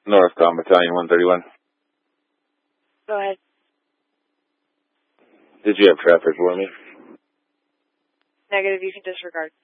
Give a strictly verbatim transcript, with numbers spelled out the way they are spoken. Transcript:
Northcom Battalion one thirty-one. Go ahead. Did you have traffic for me? Negative, you can disregard.